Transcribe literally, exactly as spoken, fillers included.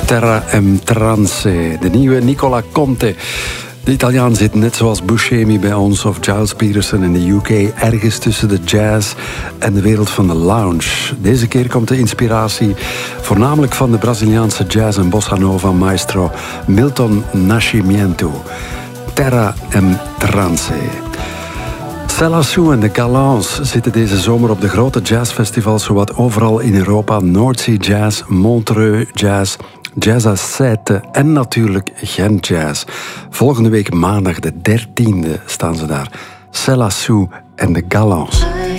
Terra em Trance, de nieuwe Nicola Conte. De Italiaan zit net zoals Buscemi bij ons of Giles Peterson in de U K ergens tussen de jazz en de wereld van de lounge. Deze keer komt de inspiratie voornamelijk van de Braziliaanse jazz en bossa nova maestro Milton Nascimento. Terra em Trance. Céla Sou en de Galants zitten deze zomer op de grote jazzfestivals zowat overal in Europa. Noordzee Jazz, Montreux Jazz, Jazz à Sète en natuurlijk Gent Jazz. Volgende week maandag de dertiende staan ze daar. Céla Sou en de Galants.